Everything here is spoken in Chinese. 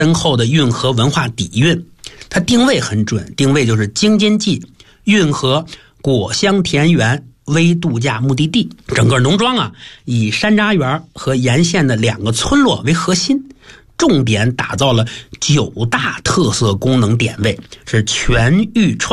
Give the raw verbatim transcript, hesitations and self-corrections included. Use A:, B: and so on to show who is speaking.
A: 深厚的运河文化底蕴。它定位很准，定位就是京津冀运河果香田园微度假目的地。整个农庄啊，以山楂园和沿线的两个村落为核心，重点打造了九大特色功能点位，是全域串